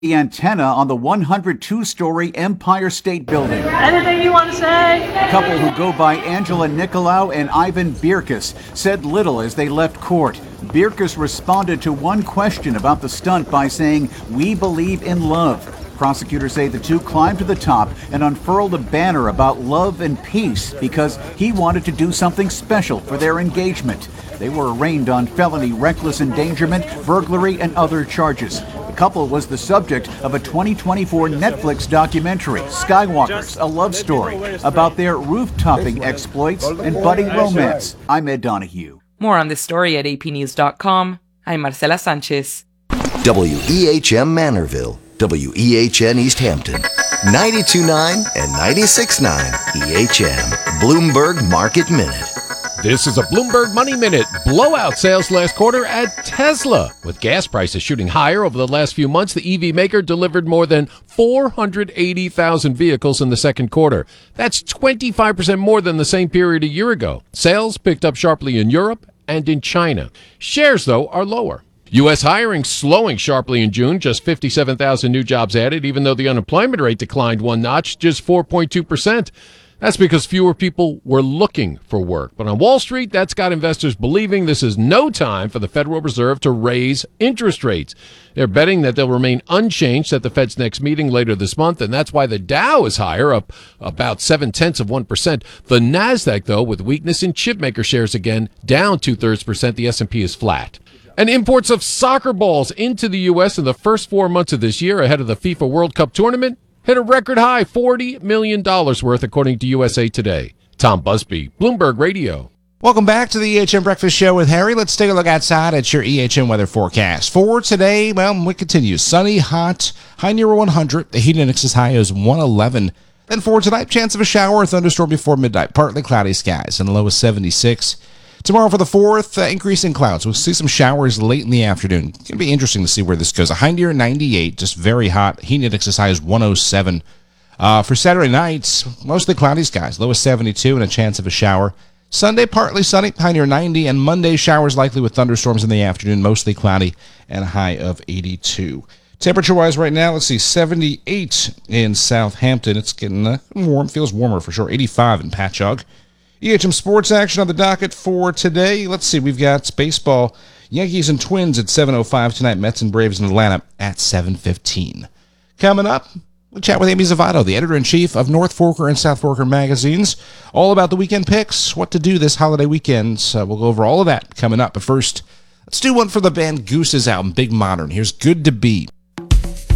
The antenna on the 102-story Empire State Building. Anything you want to say? A couple who go by Angela Nicolau and Ivan Birkus said little as they left court. Birkus responded to one question about the stunt by saying, "We believe in love." Prosecutors say the two climbed to the top and unfurled a banner about love and peace because he wanted to do something special for their engagement. They were arraigned on felony reckless endangerment, burglary, and other charges. The couple was the subject of a 2024 Netflix documentary, Skywalkers, a love story, about their roof-topping exploits and budding romance. I'm Ed Donahue. More on this story at apnews.com. I'm Marcela Sanchez. WEHM Manorville, WEHN East Hampton, 92.9 and 96.9 EHM, Bloomberg Market Minute. This is a Bloomberg Money Minute. Blowout sales last quarter at Tesla. With gas prices shooting higher over the last few months, the EV maker delivered more than 480,000 vehicles in the second quarter. That's 25% more than the same period a year ago. Sales picked up sharply in Europe and in China. Shares, though, are lower. U.S. hiring slowing sharply in June, just 57,000 new jobs added, even though the unemployment rate declined one notch, just 4.2%. That's because fewer people were looking for work. But on Wall Street, that's got investors believing this is no time for the Federal Reserve to raise interest rates. They're betting that they'll remain unchanged at the Fed's next meeting later this month, and that's why the Dow is higher, up about 0.7%. The Nasdaq, though, with weakness in chipmaker shares again, down 0.2%. The S&P is flat. And imports of soccer balls into the U.S. in the first 4 months of this year ahead of the FIFA World Cup tournament hit a record high, $40 million worth, according to USA Today. Tom Busby, Bloomberg Radio. Welcome back to the EHM Breakfast Show with Harry. Let's take a look outside at your EHM weather forecast. For today, well, we continue. Sunny, hot, high near 100. The heat index as high as 111. Then for tonight, chance of a shower or thunderstorm before midnight. Partly cloudy skies and low of 76. Tomorrow for the 4th, increasing clouds. We'll see some showers late in the afternoon. It's going to be interesting to see where this goes. A high near 98, just very hot. Heat index as high as 107. For Saturday night, mostly cloudy skies. Low of 72 and a chance of a shower. Sunday, partly sunny, high near 90. And Monday, showers likely with thunderstorms in the afternoon, mostly cloudy, and a high of 82. Temperature-wise right now, let's see, 78 in Southampton. It's getting warm, feels warmer for sure. 85 in Patchogue. EHM sports action on the docket for today. Let's see, we've got baseball, Yankees and Twins at 7:05 tonight, Mets and Braves in Atlanta at 7:15. Coming up, we'll chat with Amy Zavato, the editor-in-chief of North Forker and South Forker magazines, all about the weekend picks, what to do this holiday weekend. We'll go over all of that coming up. But first, let's do one for the band Goose's album, Big Modern. Here's Good to Be.